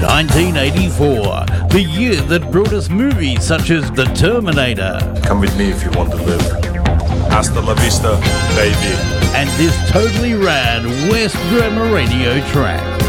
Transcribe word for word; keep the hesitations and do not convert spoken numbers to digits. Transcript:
nineteen eighty-four, the year that brought us movies such as The Terminator. Come with me if you want to live. Hasta la vista, baby. And this totally rad West Drama Radio track.